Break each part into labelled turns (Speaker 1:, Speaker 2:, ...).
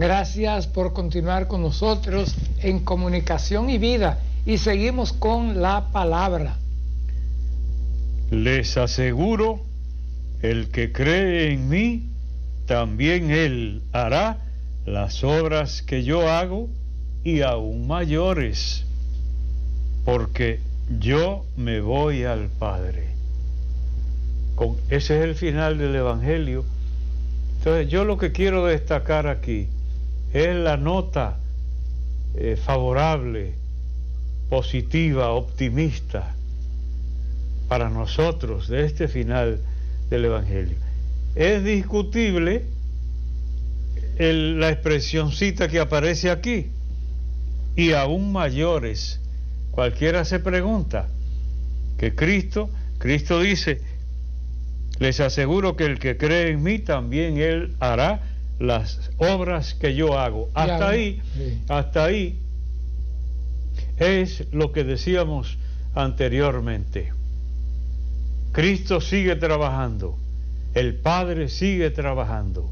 Speaker 1: Gracias por continuar con nosotros en Comunicación y Vida. Y seguimos con la palabra.
Speaker 2: Les aseguro, el que cree en mí, también él hará las obras que yo hago y aún mayores, porque yo me voy al Padre. Ese es el final del Evangelio. Entonces yo lo que quiero destacar aquí es la nota favorable, positiva, optimista para nosotros de este final del Evangelio. Es discutible la expresioncita que aparece aquí, y aún mayores. Cualquiera se pregunta que Cristo dice, les aseguro que el que cree en mí, también él hará las obras que yo hago. Hasta ahí es lo que decíamos anteriormente. Cristo sigue trabajando, el Padre sigue trabajando,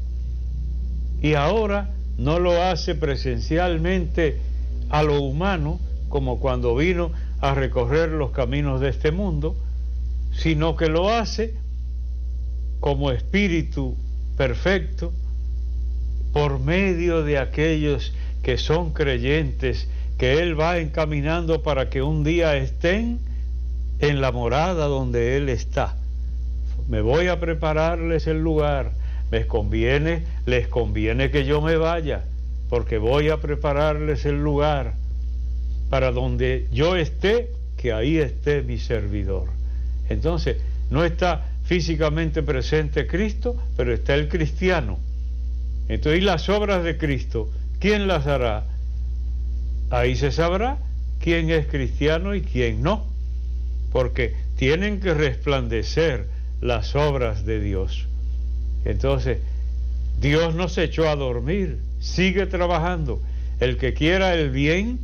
Speaker 2: y ahora no lo hace presencialmente a lo humano, como cuando vino a recorrer los caminos de este mundo, sino que lo hace como Espíritu perfecto, por medio de aquellos que son creyentes, que Él va encaminando para que un día estén en la morada donde Él está. Me voy a prepararles el lugar, les conviene que yo me vaya, porque voy a prepararles el lugar para donde yo esté, que ahí esté mi servidor. Entonces, no está físicamente presente Cristo, pero está el cristiano. Entonces, ¿y las obras de Cristo? ¿Quién las hará? Ahí se sabrá quién es cristiano y quién no, porque tienen que resplandecer las obras de Dios. Entonces, Dios no se echó a dormir, sigue trabajando. El que quiera el bien,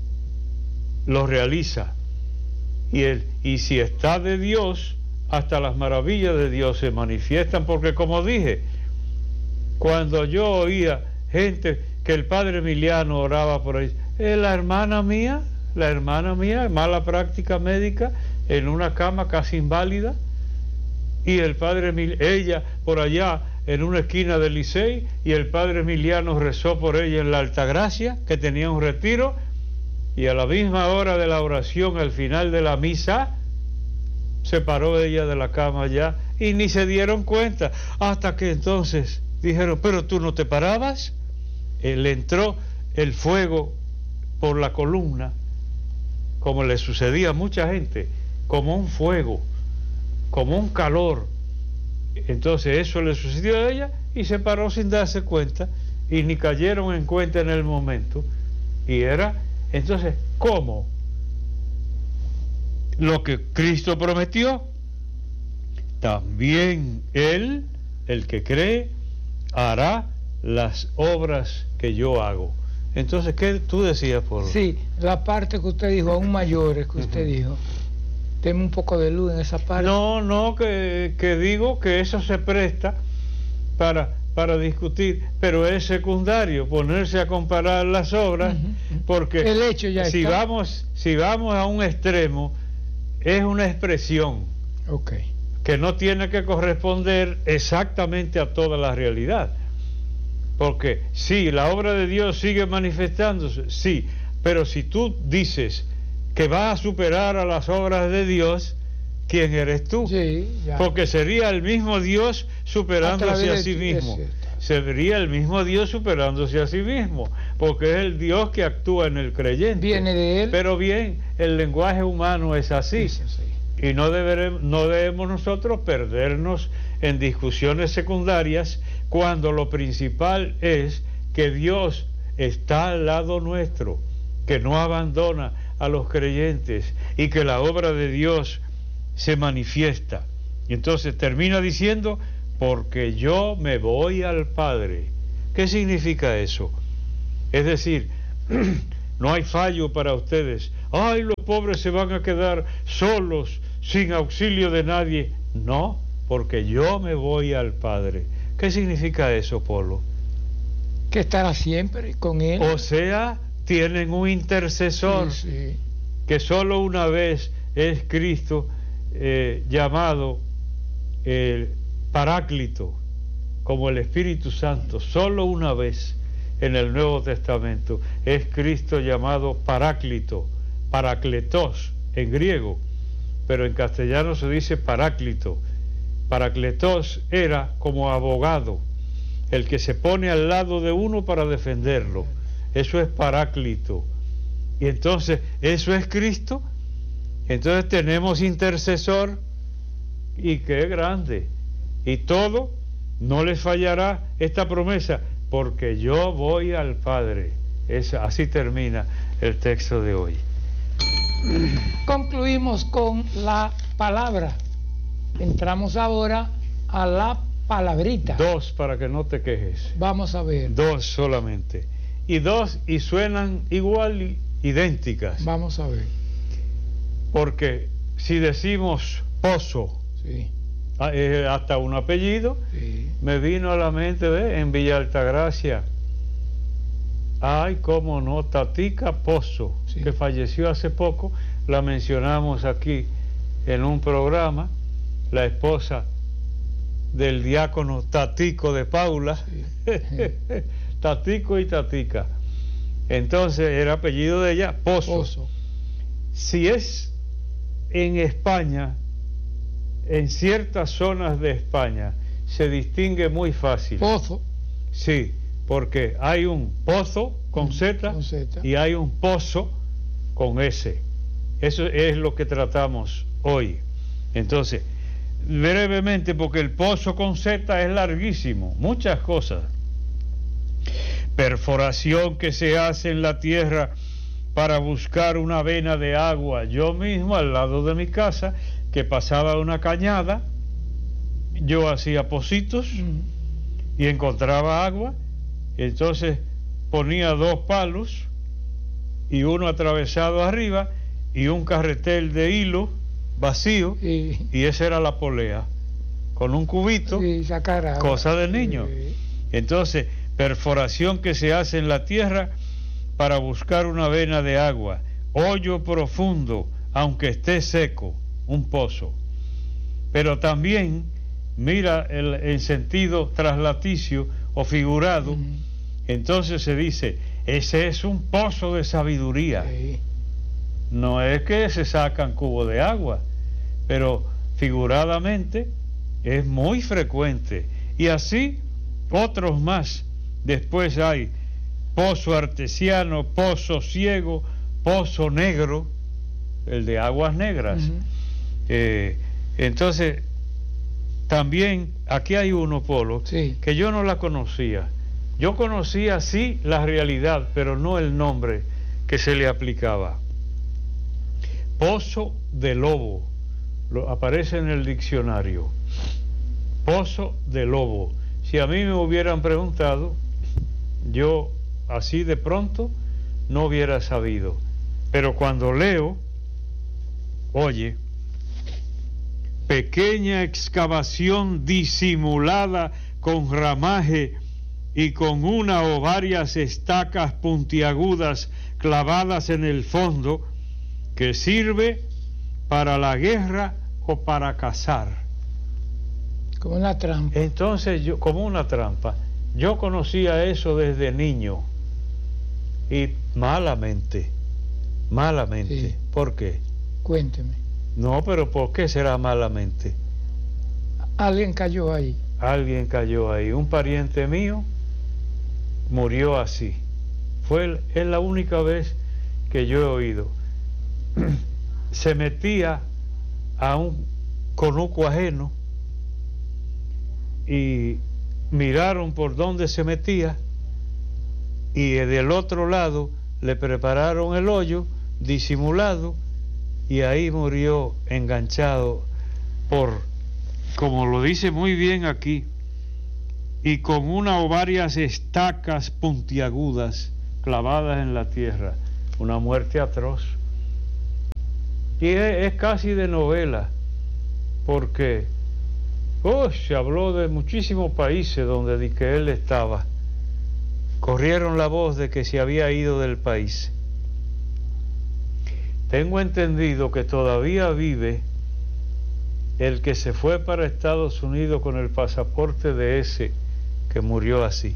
Speaker 2: lo realiza. Y si está de Dios, hasta las maravillas de Dios se manifiestan, porque como dije, cuando yo oía gente que el padre Emiliano oraba por ahí, la hermana mía, mala práctica médica, en una cama casi inválida, y el padre ella por allá en una esquina del Licey, y el padre Emiliano rezó por ella en la Altagracia, que tenía un retiro, y a la misma hora de la oración, al final de la misa, se paró ella de la cama ya, y ni se dieron cuenta, hasta que entonces dijeron, pero tú no te parabas. Le entró el fuego por la columna, como le sucedía a mucha gente, como un fuego, como un calor. Entonces eso le sucedió a ella y se paró sin darse cuenta, y ni cayeron en cuenta en el momento. Y era, entonces, ¿cómo? Lo que Cristo prometió, también él, el que cree, hará las obras que yo hago. Entonces, ¿qué tú decías, Pablo?
Speaker 1: Sí, la parte que usted dijo, aún mayores que usted dijo. Deme un poco de luz en esa parte.
Speaker 2: No, que digo que eso se presta para discutir, pero es secundario ponerse a comparar las obras, porque
Speaker 1: el hecho ya
Speaker 2: si
Speaker 1: está.
Speaker 2: si vamos a un extremo, es una expresión que no tiene que corresponder exactamente a toda la realidad. Porque sí, la obra de Dios sigue manifestándose, sí, pero si tú dices que va a superar a las obras de Dios, ¿quién eres tú?
Speaker 1: Sí, ya.
Speaker 2: Porque sería el mismo Dios superándose a sí mismo. Sería el mismo Dios superándose a sí mismo, porque es el Dios que actúa en el creyente.
Speaker 1: Viene de Él.
Speaker 2: Pero bien, el lenguaje humano es así. Y no debemos nosotros perdernos en discusiones secundarias, cuando lo principal es que Dios está al lado nuestro, que no abandona a los creyentes, y que la obra de Dios se manifiesta. Y entonces termina diciendo, porque yo me voy al Padre. ¿Qué significa eso? Es decir, no hay fallo para ustedes. Ay, los pobres se van a quedar solos, sin auxilio de nadie. No, porque yo me voy al Padre. ¿Qué significa eso, Polo?
Speaker 1: que estará siempre con él.
Speaker 2: O sea, tienen un intercesor,
Speaker 1: Sí, sí.
Speaker 2: que solo una vez es Cristo llamado Paráclito, como el Espíritu Santo. Solo una vez en el Nuevo Testamento es Cristo llamado Paráclito, Paracletos en griego, pero en castellano se dice Paráclito. Paracletos era como abogado, el que se pone al lado de uno para defenderlo. Eso es Paráclito. Y entonces, eso es Cristo. Entonces tenemos intercesor, y qué grande. Y todo, no les fallará esta promesa, porque yo voy al Padre. Así termina el texto de hoy.
Speaker 1: Concluimos con la palabra. Entramos ahora a la palabrita.
Speaker 2: 2 para que no te quejes.
Speaker 1: Vamos a ver.
Speaker 2: 2 solamente. Y 2 y suenan igual, idénticas.
Speaker 1: Vamos a ver.
Speaker 2: Porque si decimos Pozo,
Speaker 1: Sí.
Speaker 2: Hasta un apellido,
Speaker 1: Sí.
Speaker 2: me vino a la mente en Villa Altagracia. Ay, cómo no, Tatica Pozo,
Speaker 1: Sí.
Speaker 2: que falleció hace poco, la mencionamos aquí en un programa, la esposa del diácono Tatico de Paula,
Speaker 1: Sí.
Speaker 2: Tatico y Tatica. Entonces era apellido de ella, Pozo.
Speaker 1: Pozo.
Speaker 2: Si es en España, en ciertas zonas de España, se distingue muy fácil.
Speaker 1: Pozo.
Speaker 2: Sí, porque hay un pozo con Z
Speaker 1: Con Z.
Speaker 2: y hay un pozo con S. Eso es lo que tratamos hoy. Entonces, brevemente, porque el pozo con Z es larguísimo, muchas cosas. Perforación que se hace en la tierra para buscar una vena de agua. Yo mismo, al lado de mi casa, que pasaba una cañada, yo hacía pocitos y encontraba agua. Entonces ponía 2 palos y uno atravesado arriba y un carretel de hilo vacío,
Speaker 1: Y
Speaker 2: esa era la polea, con un cubito,
Speaker 1: sacar agua.
Speaker 2: cosa de niño.
Speaker 1: Sí.
Speaker 2: Entonces, perforación que se hace en la tierra para buscar una vena de agua, hoyo profundo, aunque esté seco, un pozo. Pero también, mira en sentido traslaticio o figurado, entonces se dice, ese es un pozo de sabiduría.
Speaker 1: Sí.
Speaker 2: No es que se sacan cubos de agua, pero figuradamente es muy frecuente. Y así otros más. Después hay pozo artesiano, pozo ciego, pozo negro, el de aguas negras. Entonces, también aquí hay uno, Polo,
Speaker 1: Sí.
Speaker 2: que yo no la conocía. Yo conocía sí la realidad, pero no el nombre que se le aplicaba. Pozo de lobo, aparece en el diccionario. Pozo de lobo. Si a mí me hubieran preguntado, yo así de pronto no hubiera sabido. Pero cuando leo, oye, pequeña excavación disimulada con ramaje y con una o varias estacas puntiagudas clavadas en el fondo, que sirve para la guerra o para cazar.
Speaker 1: Como una trampa.
Speaker 2: Entonces, yo, como una trampa, yo conocía eso desde niño y malamente.
Speaker 1: Sí.
Speaker 2: ¿Por qué?
Speaker 1: Cuénteme.
Speaker 2: No, pero ¿por qué será malamente?
Speaker 1: Alguien cayó ahí.
Speaker 2: Alguien cayó ahí. Un pariente mío murió así. Es la única vez que yo he oído. Se metía a un conuco ajeno y miraron por dónde se metía y del otro lado le prepararon el hoyo disimulado y ahí murió enganchado por, como lo dice muy bien aquí, y con una o varias estacas puntiagudas clavadas en la tierra. Una muerte atroz. Y es casi de novela, porque se habló de muchísimos países donde di que él estaba. corrieron la voz de que se había ido del país. Tengo entendido que todavía vive el que se fue para Estados Unidos con el pasaporte de ese que murió así.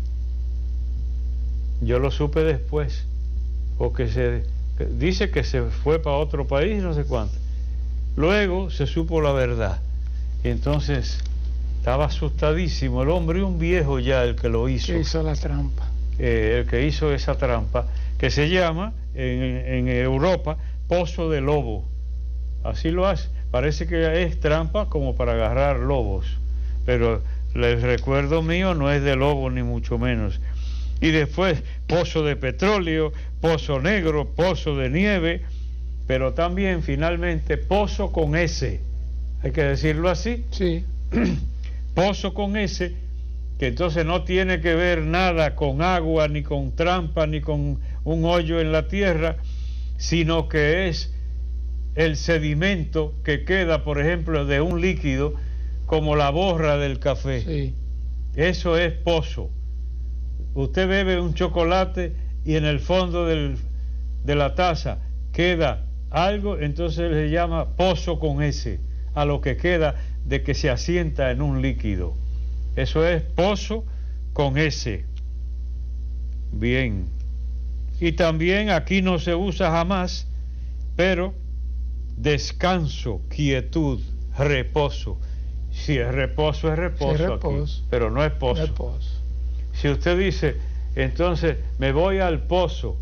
Speaker 2: Yo lo supe después, porque dice que se fue para otro país, no sé cuánto. Luego se supo la verdad. Y entonces estaba asustadísimo el hombre, un viejo ya el que lo hizo.
Speaker 1: Que hizo la trampa.
Speaker 2: El que hizo esa trampa, que se llama en Europa pozo de lobo. Así lo hace. Parece que es trampa como para agarrar lobos, pero el recuerdo mío no es de lobo ni mucho menos. Y después pozo de petróleo, pozo negro, pozo de nieve, pero también finalmente pozo con S, hay que decirlo así.
Speaker 1: Sí.
Speaker 2: Pozo con S, que entonces no tiene que ver nada con agua, ni con trampa, ni con un hoyo en la tierra, sino que es el sedimento que queda, por ejemplo, de un líquido como la borra del café.
Speaker 1: Sí.
Speaker 2: Eso es pozo. Usted bebe un chocolate y en el fondo de la taza queda algo, entonces se llama pozo con S, a lo que queda de que se asienta en un líquido. Eso es pozo con S. Bien. Y también aquí no se usa jamás, pero descanso, quietud, reposo. Si es reposo, es reposo,
Speaker 1: sí, reposo.
Speaker 2: Aquí, pero no es pozo.
Speaker 1: Reposo.
Speaker 2: Si usted dice, entonces me voy al pozo,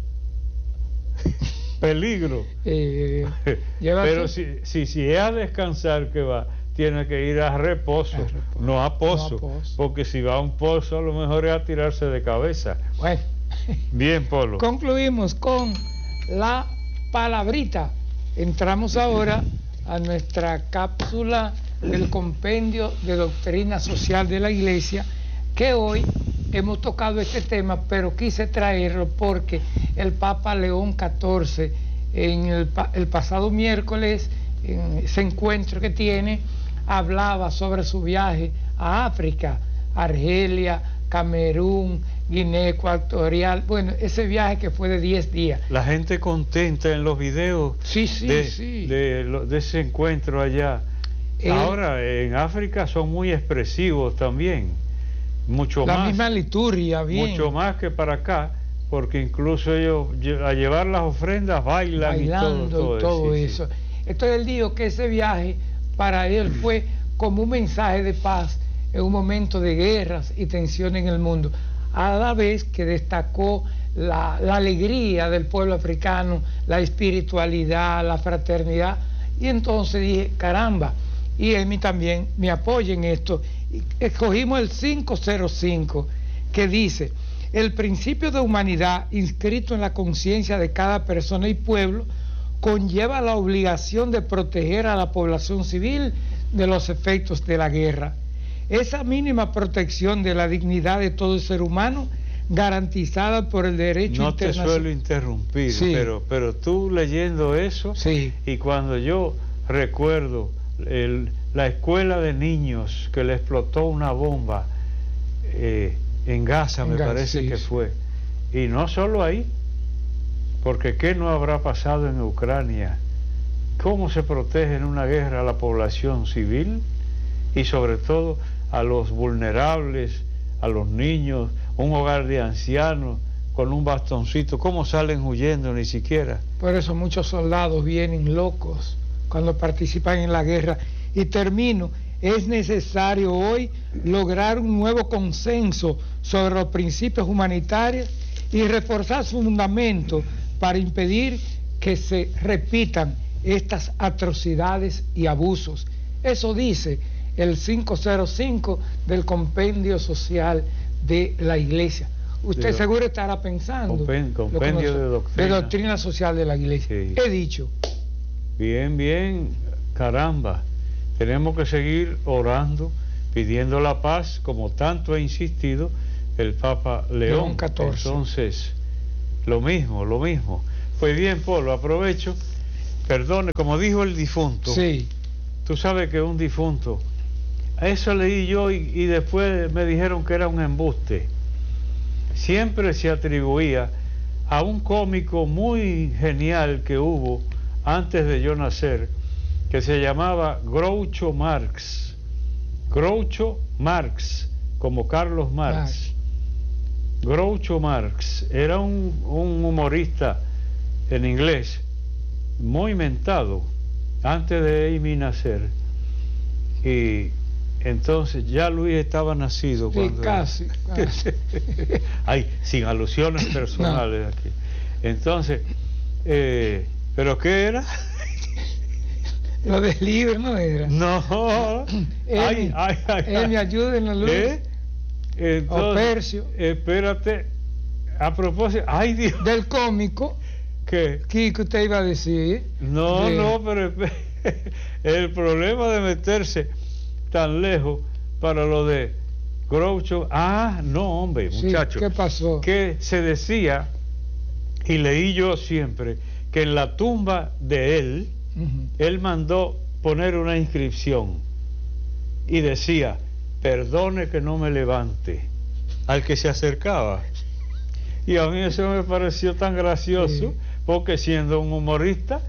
Speaker 2: peligro. Pero si es a descansar que va, tiene que ir a reposo, no a pozo, porque si va a un pozo a lo mejor es a tirarse de cabeza.
Speaker 1: Bueno.
Speaker 2: Bien, Polo.
Speaker 1: Concluimos con la palabrita. Entramos ahora a nuestra cápsula del compendio de doctrina social de la Iglesia, que hoy hemos tocado este tema, pero quise traerlo porque el Papa León XIV en el pasado miércoles, en ese encuentro que tiene, hablaba sobre su viaje a África, Argelia, Camerún, Guinea Ecuatorial, bueno, ese viaje que fue de 10 días.
Speaker 2: La gente contenta en los videos de ese encuentro allá. Ahora en África son muy expresivos también, mucho más.
Speaker 1: La misma liturgia, bien.
Speaker 2: Mucho más que para acá, porque incluso ellos a llevar las ofrendas bailando
Speaker 1: y todo eso. Sí. Entonces él dijo que ese viaje para él fue como un mensaje de paz en un momento de guerras y tensiones en el mundo, a la vez que destacó la alegría del pueblo africano, la espiritualidad, la fraternidad. Y entonces dije, caramba, y a mí también me apoya en esto. Escogimos el 505, que dice: el principio de humanidad inscrito en la conciencia de cada persona y pueblo conlleva la obligación de proteger a la población civil de los efectos de la guerra. Esa mínima protección de la dignidad de todo ser humano, garantizada por el derecho internacional.
Speaker 2: No te suelo interrumpir, sí. pero tú leyendo eso,
Speaker 1: sí.
Speaker 2: Y cuando yo recuerdo la escuela de niños que le explotó una bomba en Gaza, me parece que fue, y no solo ahí, porque ¿qué no habrá pasado en Ucrania? ¿Cómo se protege en una guerra a la población civil? Y sobre todo a los vulnerables, a los niños, un hogar de ancianos con un bastoncito, ¿cómo salen huyendo ni siquiera?
Speaker 1: Por eso muchos soldados vienen locos cuando participan en la guerra. Y termino, es necesario hoy lograr un nuevo consenso sobre los principios humanitarios y reforzar su fundamento para impedir que se repitan estas atrocidades y abusos. Eso dice el 505 del compendio social de la Iglesia. Usted seguro estará pensando
Speaker 2: compendio
Speaker 1: de doctrina social de la Iglesia.
Speaker 2: Sí.
Speaker 1: He dicho.
Speaker 2: Bien, caramba. Tenemos que seguir orando, pidiendo la paz, como tanto ha insistido el Papa León
Speaker 1: XIV.
Speaker 2: Entonces, lo mismo. Pues bien, Polo, aprovecho, perdone, como dijo el difunto.
Speaker 1: Sí.
Speaker 2: Tú sabes que un difunto, eso leí yo y después me dijeron que era un embuste. siempre se atribuía a un cómico muy genial que hubo antes de yo nacer, que se llamaba Groucho Marx. Groucho Marx, como Carlos Marx. Groucho Marx era un humorista en inglés muy mentado antes de mi nacer, y entonces ya Luis estaba nacido
Speaker 1: Sí,
Speaker 2: cuando
Speaker 1: casi.
Speaker 2: ay, sin alusiones personales
Speaker 1: No.
Speaker 2: aquí. Entonces, ¿pero qué era?
Speaker 1: Lo del libro no era.
Speaker 2: No.
Speaker 1: Emi, ayúdenlo, Luis.
Speaker 2: Entonces,
Speaker 1: Percio.
Speaker 2: Espérate, a propósito, ay Dios,
Speaker 1: Del cómico,
Speaker 2: ¿qué?
Speaker 1: ¿qué usted iba a decir?
Speaker 2: No, pero el problema de meterse tan lejos para lo de Groucho, no, hombre,
Speaker 1: Sí,
Speaker 2: muchacho,
Speaker 1: ¿qué pasó?
Speaker 2: que se decía, y leí yo siempre, que en la tumba de él, él mandó poner una inscripción y decía: perdone que no me levante, al que se acercaba. Y a mí eso me pareció tan gracioso, porque siendo un humorista,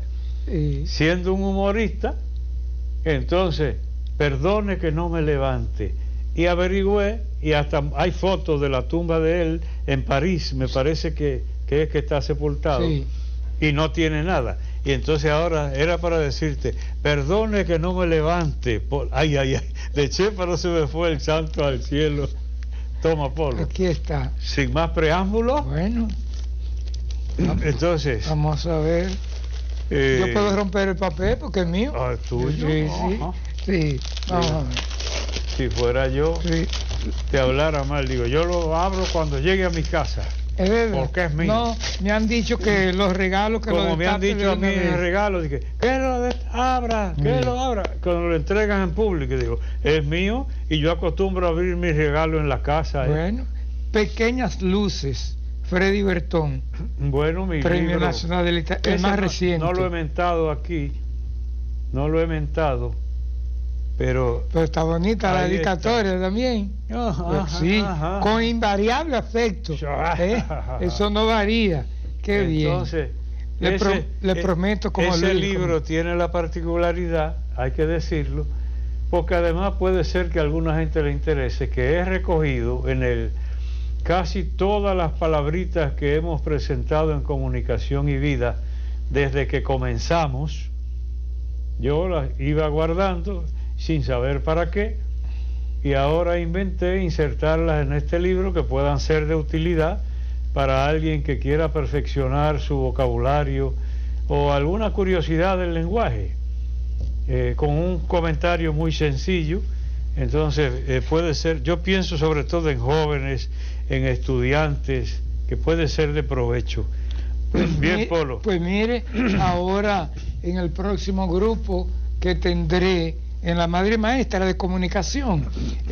Speaker 2: entonces, perdone que no me levante. Y averigüé, y hasta hay fotos de la tumba de él en París, me parece que es que está sepultado, y no tiene nada. Y entonces ahora era para decirte: perdone que no me levante. Ay, de eché, pero se me fue el santo al cielo. Toma, Polo.
Speaker 1: Aquí está.
Speaker 2: Sin más preámbulos.
Speaker 1: Bueno.
Speaker 2: Entonces.
Speaker 1: Vamos a ver. Yo puedo romper el papel porque es mío.
Speaker 2: ¿Es tuyo?
Speaker 1: Sí. Vamos a ver.
Speaker 2: Si fuera yo, te hablara mal, digo, yo lo abro cuando llegue a mi casa.
Speaker 1: Es verdad.
Speaker 2: Porque es mío.
Speaker 1: No, me han dicho que los regalos que
Speaker 2: como me han dicho a mí en el regalo, dije, que lo abra, que lo abra. Cuando lo entregan en público, digo, es mío, y yo acostumbro a abrir mis regalos en la casa.
Speaker 1: Bueno, Pequeñas Luces, Freddy Bertón.
Speaker 2: Bueno, mi
Speaker 1: Premio
Speaker 2: libro,
Speaker 1: Nacional de Literatura, el más reciente.
Speaker 2: No lo he mentado aquí, pero
Speaker 1: está bonita la dedicatoria
Speaker 2: está.
Speaker 1: También.
Speaker 2: Ajá,
Speaker 1: sí,
Speaker 2: ajá.
Speaker 1: Con invariable afecto. Eso no varía. Qué
Speaker 2: Entonces,
Speaker 1: bien. Le prometo, como
Speaker 2: ese libro tiene la particularidad, hay que decirlo, porque además puede ser que a alguna gente le interese, que he recogido en él casi todas las palabritas que hemos presentado en Comunicación y Vida desde que comenzamos. Yo las iba guardando sin saber para qué, y ahora inventé insertarlas en este libro que puedan ser de utilidad para alguien que quiera perfeccionar su vocabulario o alguna curiosidad del lenguaje, con un comentario muy sencillo. Entonces puede ser, yo pienso sobre todo en jóvenes, en estudiantes, que puede ser de provecho. Bien, Polo.
Speaker 1: Pues mire, ahora en el próximo grupo que tendré en la Madre Maestra de Comunicación,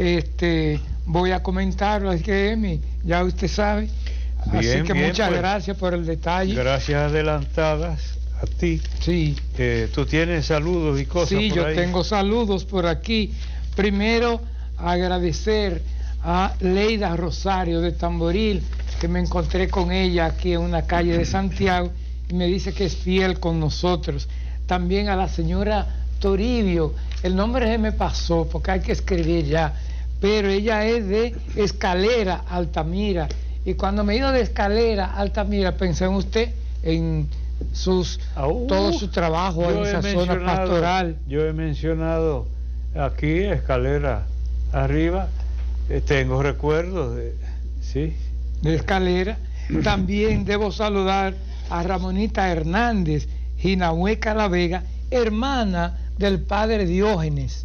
Speaker 1: voy a comentarlo, así que Emi, ya usted sabe. Así que muchas gracias por el detalle.
Speaker 2: Gracias adelantadas a ti.
Speaker 1: Sí.
Speaker 2: Tú tienes saludos y cosas.
Speaker 1: Sí,
Speaker 2: por
Speaker 1: yo
Speaker 2: ahí.
Speaker 1: tengo saludos por aquí. Primero, agradecer a Leida Rosario de Tamboril, que me encontré con ella aquí en una calle de Santiago y me dice que es fiel con nosotros. También a la señora Toribio, el nombre se me pasó porque hay que escribir ya, pero ella es de Escalera, Altamira, y cuando me he ido de Escalera, Altamira, pensé en usted, en todo su trabajo en esa zona pastoral.
Speaker 2: Yo he mencionado aquí Escalera arriba, tengo recuerdos de
Speaker 1: Escalera. También debo saludar a Ramonita Hernández, Ginahueca La Vega, hermana del padre Diógenes.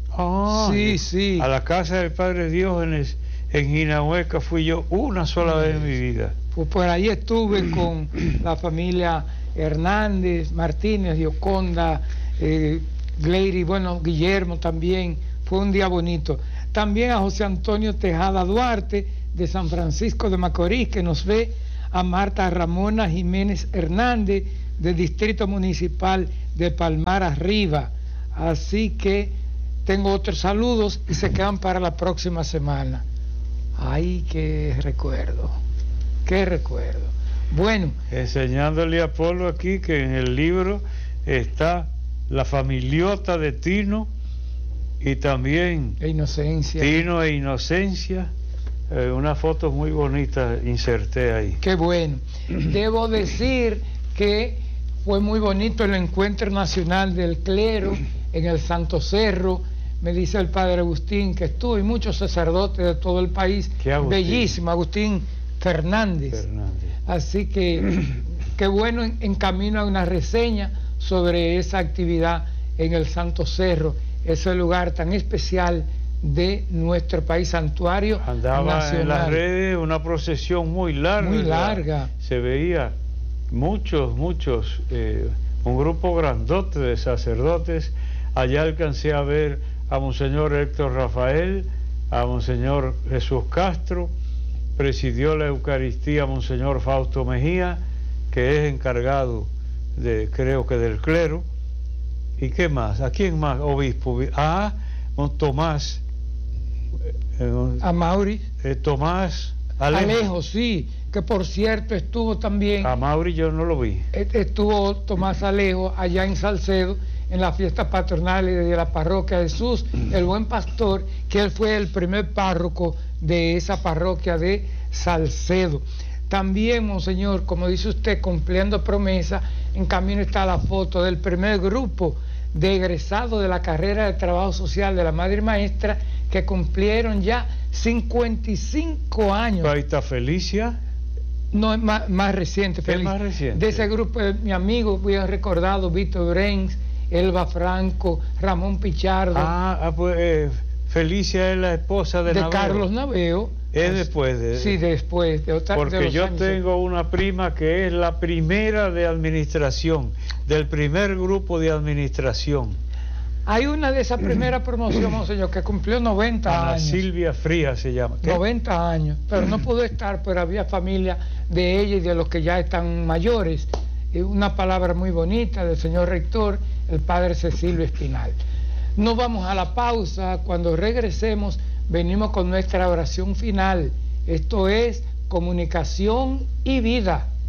Speaker 1: Sí.
Speaker 2: A la casa del padre Diógenes en Ginahueca fui yo una sola vez en mi vida.
Speaker 1: Pues por ahí estuve con la familia Hernández, Martínez, Gioconda, Gleiry, Guillermo también. Fue un día bonito. También a José Antonio Tejada Duarte de San Francisco de Macorís, que nos ve, a Marta Ramona Jiménez Hernández del Distrito Municipal de Palmar Arriba. Así que tengo otros saludos y se quedan para la próxima semana. Ay, qué recuerdo. qué recuerdo. Bueno.
Speaker 2: Enseñándole a Polo aquí que en el libro está la familiota de Tino y también
Speaker 1: Inocencia.
Speaker 2: Tino e Inocencia. Una foto muy bonita inserté ahí.
Speaker 1: Qué bueno. Debo decir que fue muy bonito el encuentro nacional del clero en el Santo Cerro. Me dice el padre Agustín que estuvo y muchos sacerdotes de todo el país. Bellísimo, Agustín Fernández. Así que qué bueno, en camino a una reseña sobre esa actividad en el Santo Cerro, ese lugar tan especial de nuestro país, santuario
Speaker 2: andaba nacional. En las redes una procesión muy larga. Se veía muchos, un grupo grandote de sacerdotes. Allá alcancé a ver a Monseñor Héctor Rafael, a Monseñor Jesús Castro, presidió la Eucaristía Monseñor Fausto Mejía, que es encargado creo que del clero. ¿Y qué más? ¿A quién más? Obispo. Tomás.
Speaker 1: A Mauri.
Speaker 2: Tomás
Speaker 1: Alejo, sí, que por cierto estuvo también.
Speaker 2: A Mauri yo no lo vi.
Speaker 1: Estuvo Tomás Alejo allá en Salcedo, en las fiestas patronales de la parroquia Jesús, el Buen Pastor, que él fue el primer párroco de esa parroquia de Salcedo. También, monseñor, como dice usted, cumpliendo promesa, en camino está la foto del primer grupo de egresados de la carrera de trabajo social de la Madre Maestra, que cumplieron ya 55 años.
Speaker 2: Ahí está Felicia.
Speaker 1: No, es más reciente, Felicia.
Speaker 2: Es más reciente.
Speaker 1: De ese grupo, mi amigo, bien recordado, Víctor Brenz, Elba Franco, Ramón Pichardo.
Speaker 2: Pues Felicia es la esposa de Naveo.
Speaker 1: Carlos Naveo.
Speaker 2: Es después de...
Speaker 1: Sí, después de otra.
Speaker 2: Porque de yo tengo una prima que es la primera de administración, del primer grupo de administración.
Speaker 1: Hay una de esas primeras promociones, señor, que cumplió 90 años.
Speaker 2: Silvia Frías se llama. ¿Qué?
Speaker 1: 90 años, pero no pudo estar, pero había familia de ella y de los que ya están mayores. Una palabra muy bonita del señor rector, el padre Cecilio Espinal. Nos vamos a la pausa. Cuando regresemos, venimos con nuestra oración final. Esto es Comunicación y Vida.